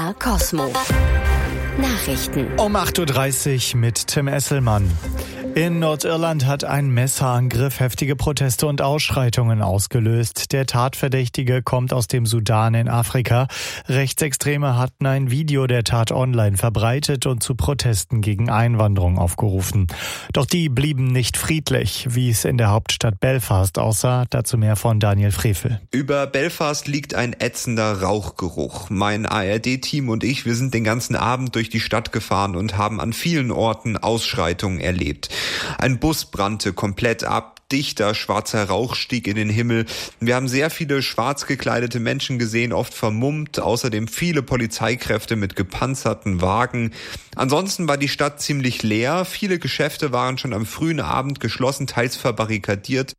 MDR Cosmo. Nachrichten. Um 8.30 Uhr mit Tim Esselmann. In Nordirland hat ein Messerangriff heftige Proteste und Ausschreitungen ausgelöst. Der Tatverdächtige kommt aus dem Sudan in Afrika. Rechtsextreme hatten ein Video der Tat online verbreitet und zu Protesten gegen Einwanderung aufgerufen. Doch die blieben nicht friedlich, wie es in der Hauptstadt Belfast aussah. Dazu mehr von Daniel Frevel. Über Belfast liegt ein ätzender Rauchgeruch. Mein ARD-Team und ich, wir sind den ganzen Abend durch die Stadt gefahren und haben an vielen Orten Ausschreitungen erlebt. Ein Bus brannte komplett ab, dichter schwarzer Rauch stieg in den Himmel. Wir haben sehr viele schwarz gekleidete Menschen gesehen, oft vermummt, außerdem viele Polizeikräfte mit gepanzerten Wagen. Ansonsten war die Stadt ziemlich leer, viele Geschäfte waren schon am frühen Abend geschlossen, teils verbarrikadiert.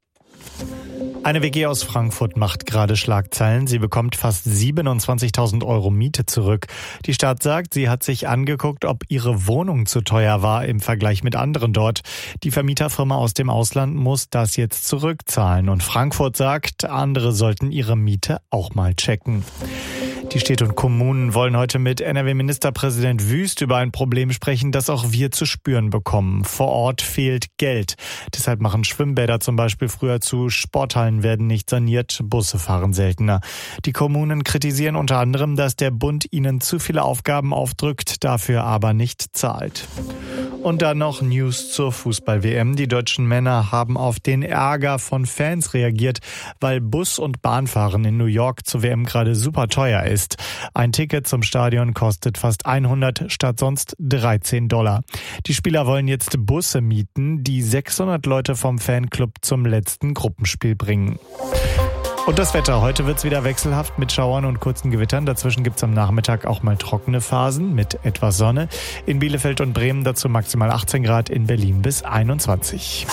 Eine WG aus Frankfurt macht gerade Schlagzeilen. Sie bekommt fast 27.000 Euro Miete zurück. Die Stadt sagt, sie hat sich angeguckt, ob ihre Wohnung zu teuer war im Vergleich mit anderen dort. Die Vermieterfirma aus dem Ausland muss das jetzt zurückzahlen. Und Frankfurt sagt, andere sollten ihre Miete auch mal checken. Die Städte und Kommunen wollen heute mit NRW-Ministerpräsident Wüst über ein Problem sprechen, das auch wir zu spüren bekommen. Vor Ort fehlt Geld. Deshalb machen Schwimmbäder zum Beispiel früher zu, Sporthallen werden nicht saniert, Busse fahren seltener. Die Kommunen kritisieren unter anderem, dass der Bund ihnen zu viele Aufgaben aufdrückt, dafür aber nicht zahlt. Und dann noch News zur Fußball-WM. Die deutschen Männer haben auf den Ärger von Fans reagiert, weil Bus- und Bahnfahren in New York zur WM gerade super teuer ist. Ein Ticket zum Stadion kostet fast 100 statt sonst $13. Die Spieler wollen jetzt Busse mieten, die 600 Leute vom Fanclub zum letzten Gruppenspiel bringen. Und das Wetter. Heute wird's wieder wechselhaft mit Schauern und kurzen Gewittern. Dazwischen gibt's am Nachmittag auch mal trockene Phasen mit etwas Sonne. In Bielefeld und Bremen dazu maximal 18 Grad, in Berlin bis 21.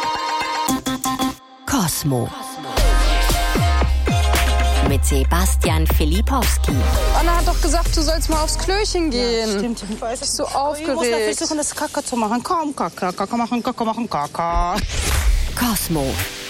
Cosmo. Mit Sebastian Filipowski. Anna hat doch gesagt, du sollst mal aufs Klöchen gehen. Ja, stimmt. Ich weiß, ich bin so aufgeregt. Ich muss versuchen, das Kacke zu machen. Komm, Kacke machen, Kacke machen, Kacke. Cosmo.